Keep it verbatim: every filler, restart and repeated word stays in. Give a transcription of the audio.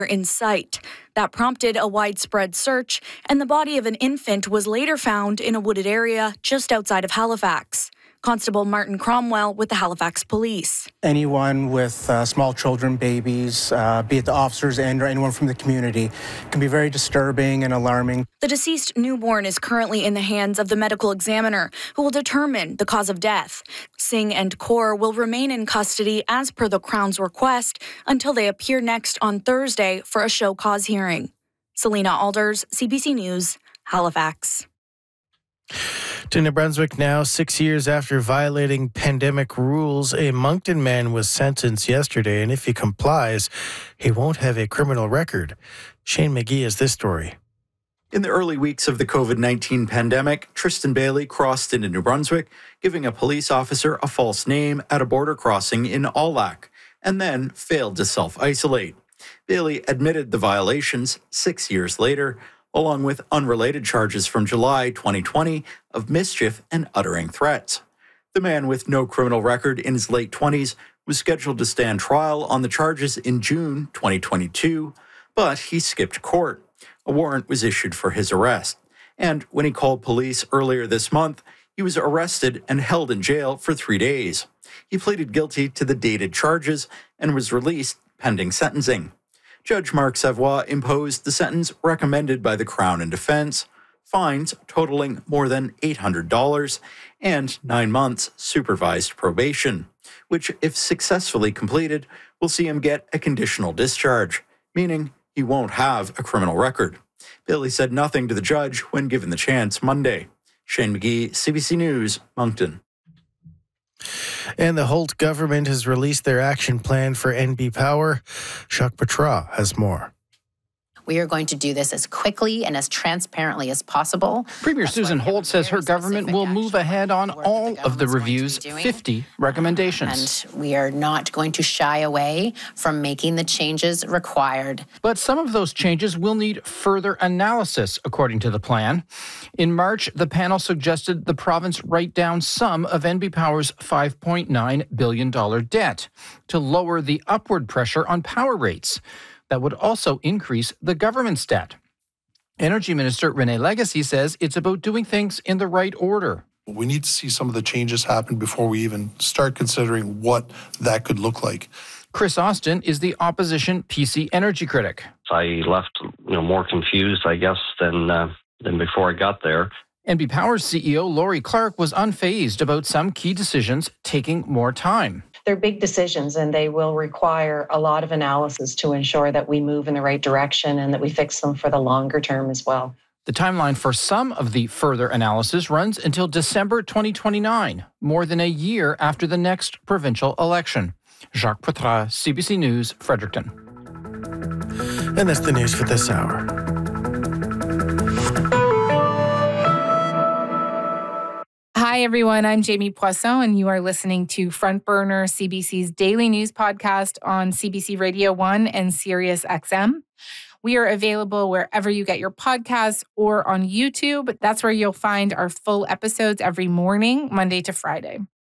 in sight. That prompted a widespread search, and the body of an infant was later found in a wooded area just outside of Halifax. Constable Martin Cromwell with the Halifax Police. Anyone with uh, small children, babies, uh, be it the officers and or anyone from the community, can be very disturbing and alarming. The deceased newborn is currently in the hands of the medical examiner, who will determine the cause of death. Singh and Kaur will remain in custody as per the Crown's request until they appear next on Thursday for a show cause hearing. Selena Alders, C B C News, Halifax. To New Brunswick now, six years after violating pandemic rules, a Moncton man was sentenced yesterday, and if he complies, he won't have a criminal record. Shane McGee has this story. In the early weeks of the covid nineteen pandemic, Tristan Bailey crossed into New Brunswick, giving a police officer a false name at a border crossing in Aulac, and then failed to self-isolate. Bailey admitted the violations six years later, along with unrelated charges from July twenty twenty of mischief and uttering threats. The man with no criminal record in his late twenties was scheduled to stand trial on the charges in June twenty twenty-two, but he skipped court. A warrant was issued for his arrest, and when he called police earlier this month, he was arrested and held in jail for three days. He pleaded guilty to the dated charges and was released pending sentencing. Judge Mark Savoie imposed the sentence recommended by the Crown and Defence, fines totaling more than eight hundred dollars, and nine months supervised probation, which, if successfully completed, will see him get a conditional discharge, meaning he won't have a criminal record. Bailey said nothing to the judge when given the chance Monday. Shane McGee, C B C News, Moncton. And the Holt government has released their action plan for N B Power. Jacques Petra has more. We are going to do this as quickly and as transparently as possible. Premier That's Susan Holt says her government will move ahead on all of the review's fifty recommendations. And we are not going to shy away from making the changes required. But some of those changes will need further analysis, according to the plan. In March, the panel suggested the province write down some of N B Power's five point nine billion dollars debt to lower the upward pressure on power rates. That would also increase the government's debt. Energy Minister René Legacy says it's about doing things in the right order. We need to see some of the changes happen before we even start considering what that could look like. Chris Austin is the opposition P C energy critic. I left, you know, more confused, I guess, than uh, than before I got there. N B Power's C E O Laurie Clark was unfazed about some key decisions taking more time. They're big decisions, and they will require a lot of analysis to ensure that we move in the right direction and that we fix them for the longer term as well. The timeline for some of the further analysis runs until December twenty twenty-nine, more than a year after the next provincial election. Jacques Petra, C B C News, Fredericton. And that's the news for this hour. Hi, everyone. I'm Jamie Poisson, and you are listening to Front Burner, C B C's daily news podcast on C B C Radio one and Sirius X M. We are available wherever you get your podcasts or on YouTube. That's where you'll find our full episodes every morning, Monday to Friday.